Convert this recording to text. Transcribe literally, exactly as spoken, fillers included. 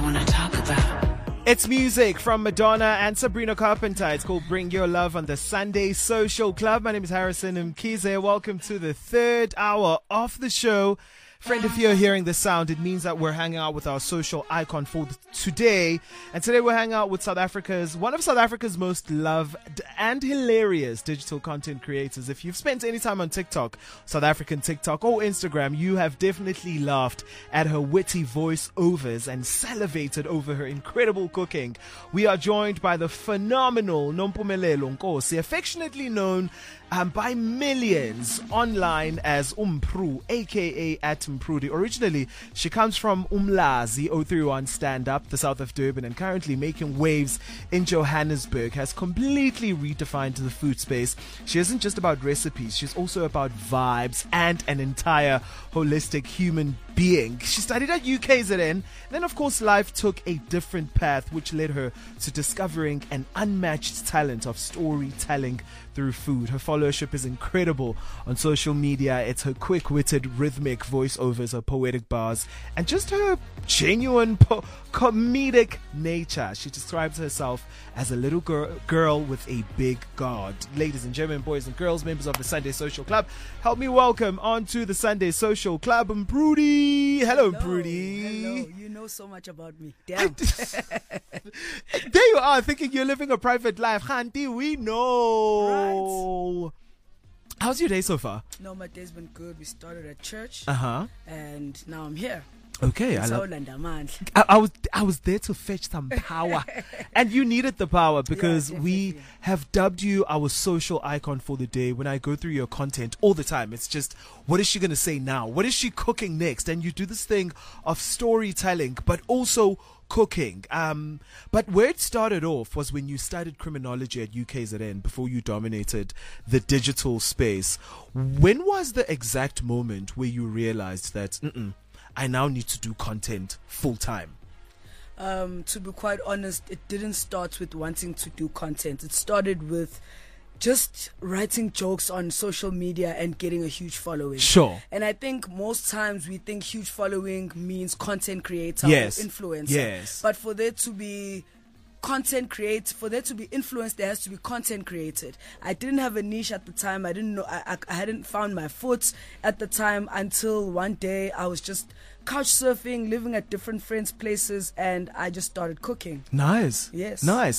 want to talk about. It's music from Madonna and Sabrina Carpenter. It's called Bring Your Love on the Sunday Social Club. My name is Harrison Mkize. Welcome to the third hour of the show. Friend, if you're hearing the sound, it means that we're hanging out with our social icon for today. And today we're hanging out with South Africa's, one of South Africa's most loved and hilarious digital content creators. If you've spent any time on TikTok, South African TikTok or Instagram, you have definitely laughed at her witty voiceovers and salivated over her incredible cooking. We are joined by the phenomenal Nompumelelo Nkosi, affectionately known um, by millions online as Umpru, aka at Mprudi. Originally, she comes from Umlazi oh three one Stand Up, the south of Durban, and currently making waves in Johannesburg, has completely redefined the food space. She isn't just about recipes, she's also about vibes and an entire holistic human being. She studied at U K Z N, then of course life took a different path, which led her to discovering an unmatched talent of storytelling through food. Her followership is incredible on social media. It's her quick-witted rhythmic voiceovers, her poetic bars, and just her genuine po- comedic nature. She describes herself as a little girl, girl with a big God. Ladies and gentlemen, boys and girls, members of the Sunday Social Club, help me welcome onto the Sunday Social Club, Mprudi. Hello, Hello, Mprudi. hello. You know so much about me. Damn. There you are, thinking you're living a private life. Khanti, we know. Right. How's your day so far? No, my day's been good. We started at church. Uh-huh. And now I'm here. Okay, I, So love, Landamandla. I, I was I was there to fetch some power, and you needed the power because Yeah, we definitely. have dubbed you our social icon for the day. When I go through your content all the time, it's just, what is she gonna say now? What is she cooking next? And you do this thing of storytelling, but also cooking. Um, but where it started off was when you studied criminology at U K Z N before you dominated the digital space. When was the exact moment where you realized that Mm-mm, I now need to do content full time? Um, to be quite honest, it didn't start with wanting to do content. It started with just writing jokes on social media and getting a huge following. Sure. And I think most times we think huge following means content creator Yes. or influencer. Yes. But for there to be content create for there to be influence, there has to be content created. I didn't have a niche at the time. I didn't know I, I, I hadn't found my foot at the time until one day I was just couch surfing, living at different friends' places, and I just started cooking. Nice. Yes. Nice.